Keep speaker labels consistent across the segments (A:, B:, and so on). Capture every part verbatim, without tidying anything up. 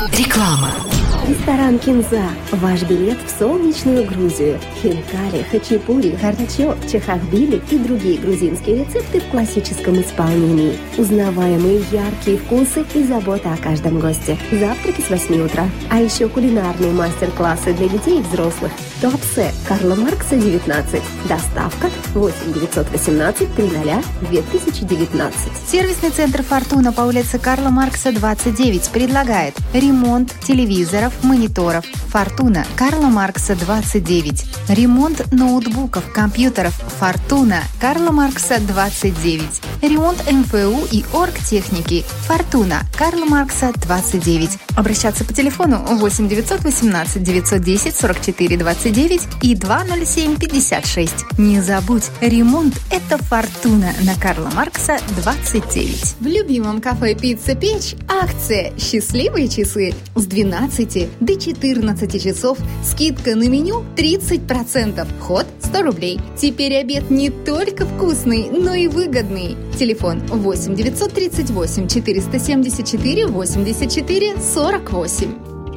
A: Реклама.
B: Ресторан «Кинза» – ваш билет в солнечную Грузию. Хинкали, хачапури, хардачок, чахахбили и другие грузинские рецепты в классическом исполнении. Узнаваемые яркие вкусы и забота о каждом госте. Завтраки с восьми утра. А еще кулинарные мастер-классы для детей и взрослых. Туапсе, Карла Маркса, девятнадцать. Доставка восемь девятьсот восемнадцать триста две тысячи девятнадцать.
C: Сервисный центр «Фортуна» по улице Карла Маркса, двадцать девять предлагает ремонт телевизоров, мониторов. «Фортуна», Карла Маркса, двадцать девять. Ремонт ноутбуков, компьютеров. «Фортуна», Карла Маркса, двадцать девять. Ремонт эм эф у и оргтехники. «Фортуна», Карла Маркса, двадцать девять. Обращаться по телефону восемь девятьсот восемнадцать девятьсот десять сорок четыре двадцать девять и два ноль семь пятьдесят шесть. Не забудь, ремонт – это «Фортуна» на Карла Маркса, двадцать девять. В любимом кафе «Пицца Печь» акция «Счастливые часы» с двенадцати до четырнадцати часов. Скидка на меню тридцать процентов. Вход сто рублей. Теперь обед не только вкусный, но и выгодный. Телефон восемь девятьсот тридцать восемь четыреста семьдесят четыре восемьдесят четыре сорок восемь.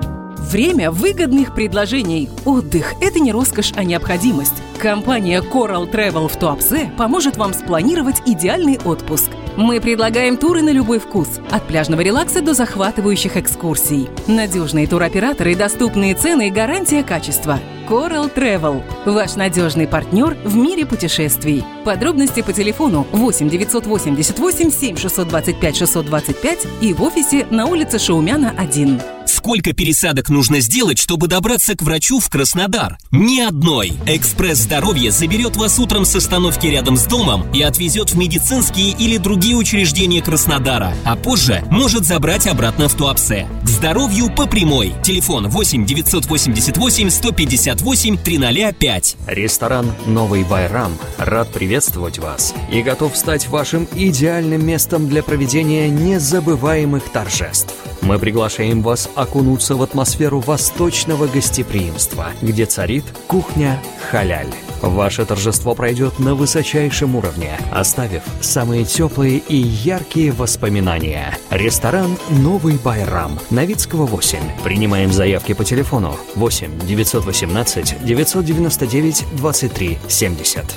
D: Время выгодных предложений. Отдых – это не роскошь, а необходимость. Компания Coral Travel в Туапсе поможет вам спланировать идеальный отпуск. Мы предлагаем туры на любой вкус, от пляжного релакса до захватывающих экскурсий. Надежные туроператоры, доступные цены и гарантия качества. Coral Travel – ваш надежный партнер в мире путешествий. Подробности по телефону восемь девятьсот восемьдесят восемь семь шестьсот двадцать пять шестьсот двадцать пять и в офисе на улице Шаумяна, один.
E: Сколько пересадок нужно сделать, чтобы добраться к врачу в Краснодар? Ни одной. «Экспресс Здоровья» заберет вас утром с остановки рядом с домом и отвезет в медицинские или другие учреждения Краснодара, а позже может забрать обратно в Туапсе. К здоровью по прямой. Телефон восемь девятьсот восемьдесят восемь сто пятьдесят восемь триста пять.
F: Ресторан «Новый Байрам» рад приветствовать вас и готов стать вашим идеальным местом для проведения незабываемых торжеств. Мы приглашаем вас окунуться в атмосферу восточного гостеприимства, где царит кухня халяль. Ваше торжество пройдет на высочайшем уровне, оставив самые теплые и яркие воспоминания. Ресторан «Новый Байрам», Новицкого, восемь. Принимаем заявки по телефону восемь девятьсот восемнадцать девятьсот девяносто девять двадцать три семьдесят.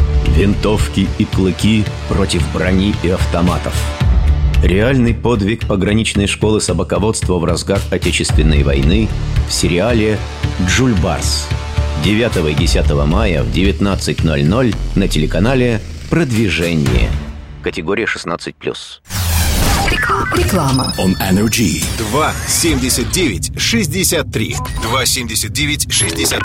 G: Винтовки и клыки против брони и автоматов. Реальный подвиг пограничной школы собаководства в разгар Отечественной войны в сериале «Джульбарс». девятого и десятого мая в девятнадцать ноль ноль на телеканале «Продвижение». Категория шестнадцать плюс.
A: Реклама.
H: On Energy. два семьдесят девять шестьдесят три. два семьдесят девять шестьдесят три.